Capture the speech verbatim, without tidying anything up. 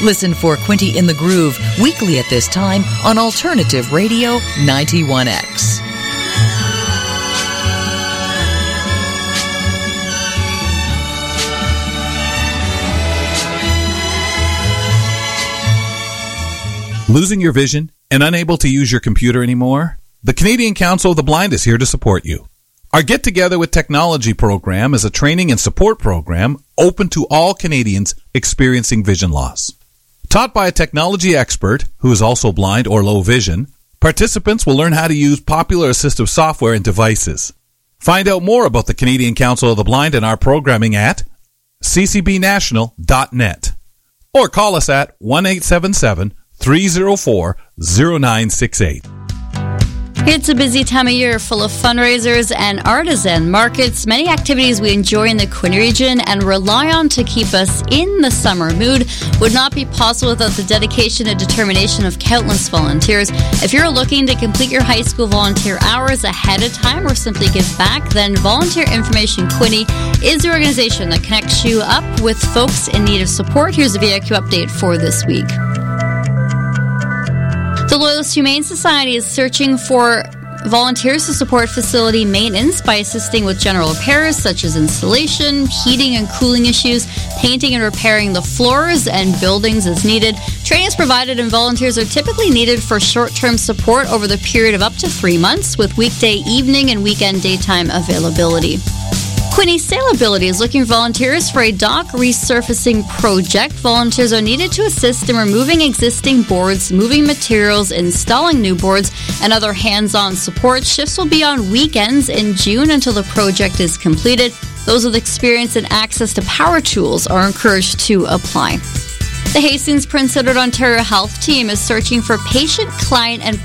Listen for Quinty in the Groove weekly at this time on Alternative Radio ninety-one X. Losing your vision and unable to use your computer anymore? The Canadian Council of the Blind is here to support you. Our Get Together with Technology program is a training and support program open to all Canadians experiencing vision loss. Taught by a technology expert who is also blind or low vision, participants will learn how to use popular assistive software and devices. Find out more about the Canadian Council of the Blind and our programming at c c b national dot net or call us at one eight seven seven, three oh four, oh nine six eight. It's a busy time of year full of fundraisers and artisan markets, many activities we enjoy in the Quinte region and rely on to keep us in the summer mood would not be possible without the dedication and determination of countless volunteers. If you're looking to complete your high school volunteer hours ahead of time or simply give back, then Volunteer Information Quinte is the organization that connects you up with folks in need of support. Here's a V I Q update for this week. The Loyalist Humane Society is searching for volunteers to support facility maintenance by assisting with general repairs such as installation, heating and cooling issues, painting and repairing the floors and buildings as needed. Training is provided and volunteers are typically needed for short-term support over the period of up to three months with weekday evening and weekend daytime availability. Quinte Sailability is looking for volunteers for a dock resurfacing project. Volunteers are needed to assist in removing existing boards, moving materials, installing new boards, and other hands-on support. Shifts will be on weekends in June until the project is completed. Those with experience and access to power tools are encouraged to apply. The Hastings Prince Edward Ontario Health Team is searching for patient, client, and